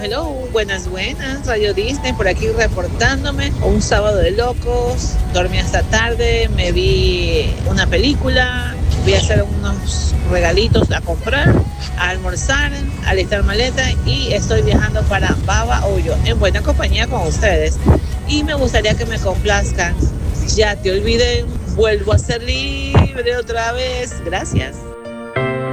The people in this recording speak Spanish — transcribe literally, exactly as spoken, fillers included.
hello, buenas, buenas, Radio Disney, por aquí reportándome. Un sábado de locos, dormí hasta tarde, me vi una película, voy a hacer unos regalitos a comprar, a almorzar, a alistar maleta y estoy viajando para Baba Hoyo, en buena compañía con ustedes. Y me gustaría que me complazcan. Ya te olvidé, vuelvo a ser libre otra vez. Gracias.